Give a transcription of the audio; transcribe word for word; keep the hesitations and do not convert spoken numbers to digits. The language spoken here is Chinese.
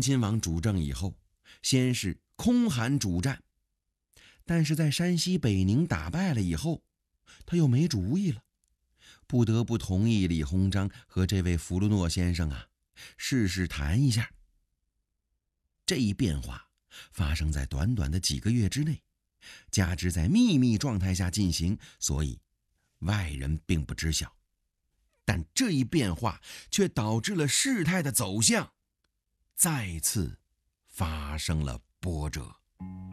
恭亲王主政以后，先是空韩主战，但是在山西北宁打败了以后，他又没主意了，不得不同意李鸿章和这位弗洛诺先生啊，试试谈一下。这一变化发生在短短的几个月之内，加之在秘密状态下进行，所以外人并不知晓。但这一变化却导致了事态的走向再次发生了波折。